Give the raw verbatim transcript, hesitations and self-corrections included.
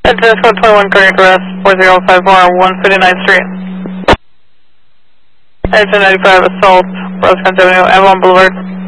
Engine code twenty-one, cardiac arrest, four zero five four, one fifty-ninth Street. Engine ninety-five, assault, Rosecrans Avenue, Avalon Boulevard.